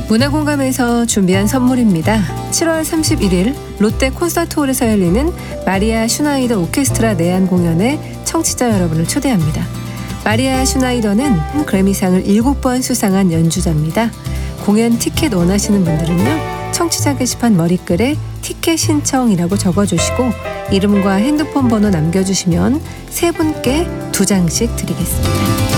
문화공감에서 준비한 선물입니다. 7월 31일 롯데 콘서트홀에서 열리는 마리아 슈나이더 오케스트라 내한 공연에 청취자 여러분을 초대합니다. 마리아 슈나이더는 그래미상을 7번 수상한 연주자입니다. 공연 티켓 원하시는 분들은요, 청취자 게시판 머리글에 티켓 신청이라고 적어주시고 이름과 핸드폰 번호 남겨주시면 3분께 2장씩 드리겠습니다.